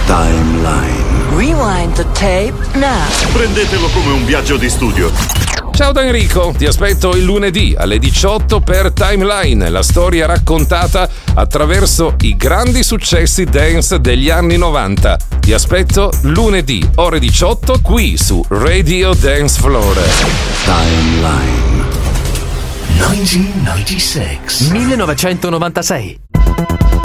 Timeline. Rewind the tape now. Prendetelo come un viaggio di studio. Ciao da Enrico, ti aspetto il lunedì alle 18 per Timeline, la storia raccontata attraverso i grandi successi dance degli anni 90. Ti aspetto lunedì, ore 18, qui su Radio Dance Floor. Timeline. 1996. 1996.